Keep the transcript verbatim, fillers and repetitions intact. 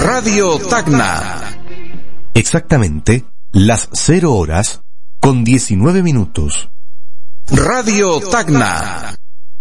Radio Tacna. Exactamente las cero horas con diecinueve minutos. Radio Tacna.